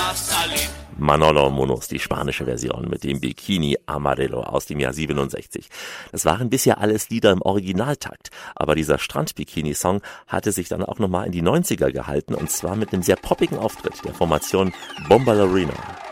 Manolo Munoz, die spanische Version mit dem Bikini Amarillo aus dem Jahr 67. Das waren bisher alles Lieder im Originaltakt, aber dieser Strand-Bikini-Song hatte sich dann auch nochmal in die 90er gehalten und zwar mit einem sehr poppigen Auftritt der Formation Bombalurina.